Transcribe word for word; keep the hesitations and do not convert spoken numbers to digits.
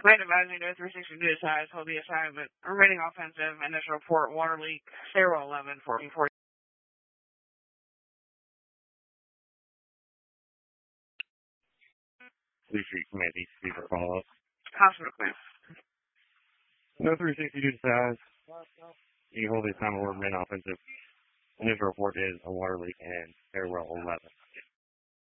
Command advising to three sixty to size, hold the assignment. Remaining offensive, initial report, water leak, stairwell eleven, fourteen forty. Blue Street Command, E C for follow-up. Hospital command. No three sixty to size. You hold the assignment, or remain offensive. Initial report is a water leak and stairwell eleven.